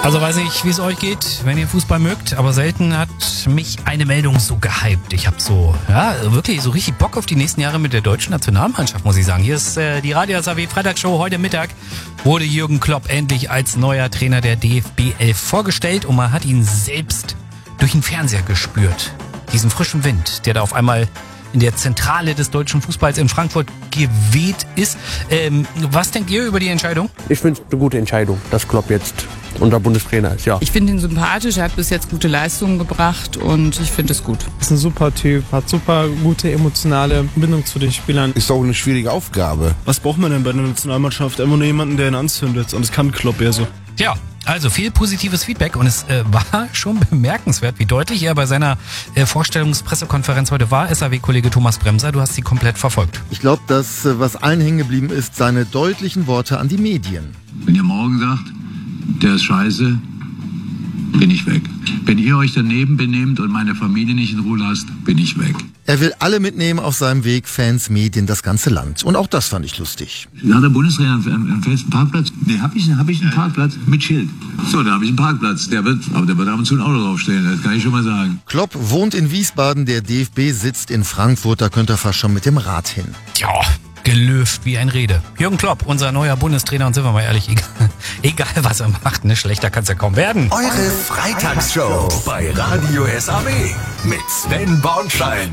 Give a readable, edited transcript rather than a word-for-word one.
Also weiß nicht, wie es euch geht, wenn ihr Fußball mögt, aber selten hat mich eine Meldung so gehypt. Ich habe wirklich so richtig Bock auf die nächsten Jahre mit der deutschen Nationalmannschaft, muss ich sagen. Hier ist die Radio SAW Freitagsshow. Heute Mittag wurde Jürgen Klopp endlich als neuer Trainer der DFB 11 vorgestellt und man hat ihn selbst durch den Fernseher gespürt. Diesen frischen Wind, der da auf einmal in der Zentrale des deutschen Fußballs in Frankfurt geweht ist. Was denkt ihr über die Entscheidung? Ich finde es eine gute Entscheidung, dass Klopp jetzt unser Bundestrainer ist, ja. Ich finde ihn sympathisch, er hat bis jetzt gute Leistungen gebracht und ich finde es gut. Ist ein super Typ, hat super gute emotionale Bindung zu den Spielern. Ist auch eine schwierige Aufgabe. Was braucht man denn bei der Nationalmannschaft? Einfach nur jemanden, der ihn anzündet, und das kann Klopp ja so. Ja, also viel positives Feedback und es war schon bemerkenswert, wie deutlich er bei seiner Vorstellungspressekonferenz heute war. SAW-Kollege Thomas Bremser, du hast sie komplett verfolgt. Ich glaube, dass was allen hängen geblieben ist, seine deutlichen Worte an die Medien. Wenn ihr morgen sagt, der ist scheiße, bin ich weg. Wenn ihr euch daneben benehmt und meine Familie nicht in Ruhe lasst, bin ich weg. Er will alle mitnehmen auf seinem Weg, Fans, Medien, das ganze Land. Und auch das fand ich lustig. Hat der Bundestrainer einen festen Parkplatz? Nee, hab ich einen Parkplatz mit Schild. So, da habe ich einen Parkplatz. Der wird ab und zu ein Auto draufstellen, das kann ich schon mal sagen. Klopp wohnt in Wiesbaden, der DFB sitzt in Frankfurt, da könnte er fast schon mit dem Rad hin. Ja, gelöft wie ein Rede. Jürgen Klopp, unser neuer Bundestrainer, und sind wir mal ehrlich, egal was er macht, ne, schlechter kann es ja kaum werden. Eure Freitagsshow bei Radio SAW mit Sven Bornschein.